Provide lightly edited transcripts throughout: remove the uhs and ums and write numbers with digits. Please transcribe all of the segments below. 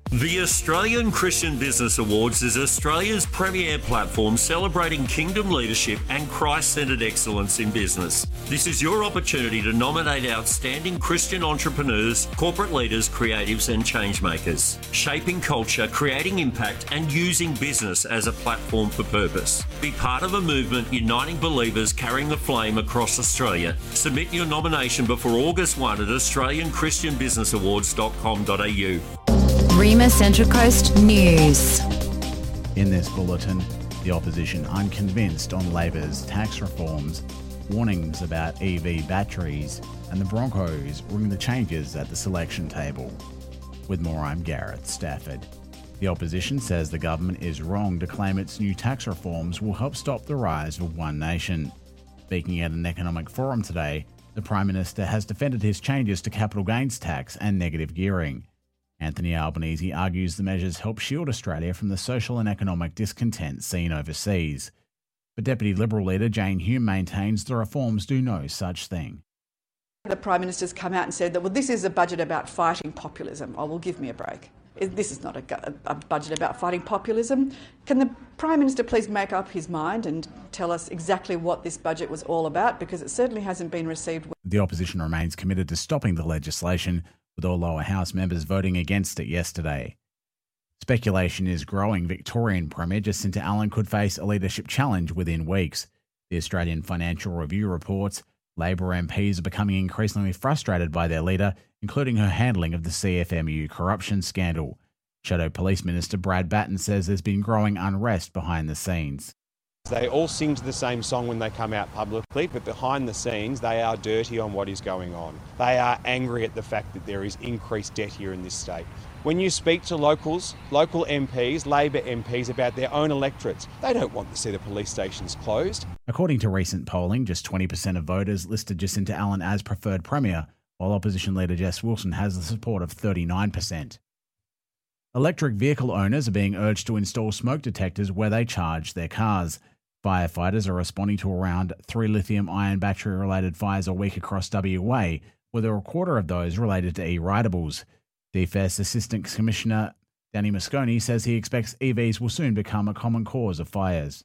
The Australian Christian Business Awards is Australia's premier platform celebrating kingdom leadership and Christ-centred excellence in business. This is your opportunity to nominate outstanding Christian entrepreneurs, corporate leaders, creatives and changemakers, shaping culture, creating impact and using business as a platform for purpose. Be part of a movement uniting believers carrying the flame across Australia. Submit your nomination before August 1 at australianchristianbusinessawards.com.au. Rima Central Coast News. In this bulletin, the opposition unconvinced on Labor's tax reforms, warnings about EV batteries, and the Broncos ring the changes at the selection table. With more, I'm Gareth Stafford. The opposition says the government is wrong to claim its new tax reforms will help stop the rise of One Nation. Speaking at an economic forum today, the Prime Minister has defended his changes to capital gains tax and negative gearing. Anthony Albanese argues the measures help shield Australia from the social and economic discontent seen overseas. But Deputy Liberal leader Jane Hume maintains the reforms do no such thing. The Prime Minister's come out and said that, well, this is a budget about fighting populism. Oh, well, give me a break. This is not a budget about fighting populism. Can the Prime Minister please make up his mind and tell us exactly what this budget was all about? Because it certainly hasn't been received. The opposition remains committed to stopping the legislation, with all lower house members voting against it yesterday. Speculation is growing Victorian Premier Jacinta Allan could face a leadership challenge within weeks. The Australian Financial Review reports Labor MPs are becoming increasingly frustrated by their leader, including her handling of the CFMEU corruption scandal. Shadow Police Minister Brad Batten says there's been growing unrest behind the scenes. They all sing to the same song when they come out publicly, but behind the scenes they are dirty on what is going on. They are angry at the fact that there is increased debt here in this state. When you speak to local MPs, Labor MPs about their own electorates, they don't want to see the police stations closed. According to recent polling, just 20% of voters listed Jacinta Allan as preferred Premier, while opposition leader Jess Wilson has the support of 39%. Electric vehicle owners are being urged to install smoke detectors where they charge their cars. Firefighters are responding to around 3 lithium-ion battery-related fires a week across WA, with a quarter of those related to e-ridables. DFS Assistant Commissioner Danny Moscone says he expects EVs will soon become a common cause of fires.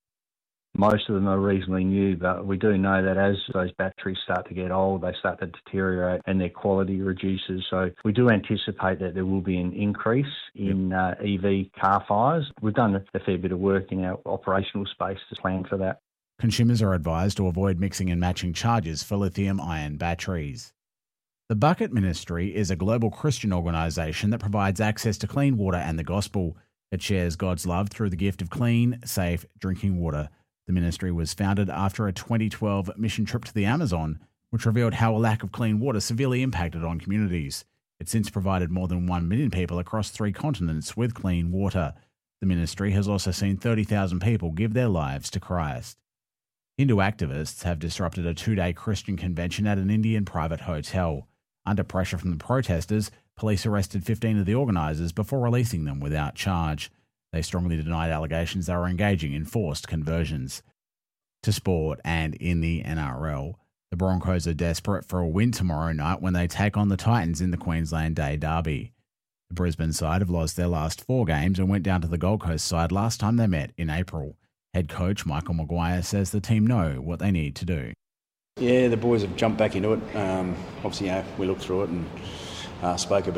Most of them are reasonably new, but we do know that as those batteries start to get old, they start to deteriorate and their quality reduces. So we do anticipate that there will be an increase in EV car fires. We've done a fair bit of work in our operational space to plan for that. Consumers are advised to avoid mixing and matching charges for lithium-ion batteries. The Bucket Ministry is a global Christian organisation that provides access to clean water and the gospel. It shares God's love through the gift of clean, safe drinking water. The ministry was founded after a 2012 mission trip to the Amazon, which revealed how a lack of clean water severely impacted on communities. It's since provided more than 1 million people across 3 continents with clean water. The ministry has also seen 30,000 people give their lives to Christ. Hindu activists have disrupted a 2-day Christian convention at an Indian private hotel. Under pressure from the protesters, police arrested 15 of the organisers before releasing them without charge. They strongly denied allegations they were engaging in forced conversions. To sport, and in the NRL, the Broncos are desperate for a win tomorrow night when they take on the Titans in the Queensland Day Derby. The Brisbane side have lost their last 4 games and went down to the Gold Coast side last time they met in April. Head coach Michael Maguire says the team know what they need to do. Yeah, the boys have jumped back into it. Obviously, we looked through it and spoke about